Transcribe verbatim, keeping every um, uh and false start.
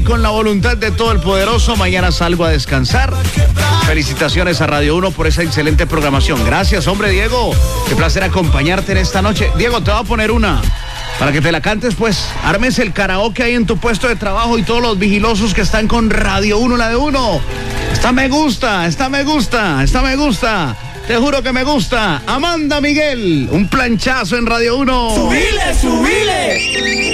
con la voluntad de todo el poderoso, mañana salgo a descansar. Felicitaciones a Radio uno por esa excelente programación. Gracias, hombre, Diego. Qué placer acompañarte en esta noche. Diego, te voy a poner una para que te la cantes, pues. Armes el karaoke ahí en tu puesto de trabajo y todos los vigilosos que están con Radio uno, la de uno. Esta me gusta, esta me gusta, esta me gusta. Te juro que me gusta. Amanda Miguel, un planchazo en Radio uno. ¡Subile, subile!